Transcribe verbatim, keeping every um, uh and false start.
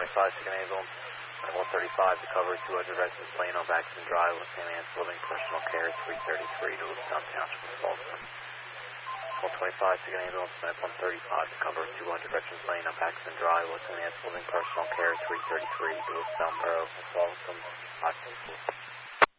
twenty-five, second ambulance, one thirty-five to cover two hundred residents laying on Baxton Drive with Saint Anne's Living Personal Care three thirty-three to Lewistown Township of Baltimore. one twenty-five, second ambulance, one thirty-five to cover two hundred residents laying on Baxton Drive with Saint Anne's Living Personal Care three thirty-three to Lewistown Borough of Baltimore. five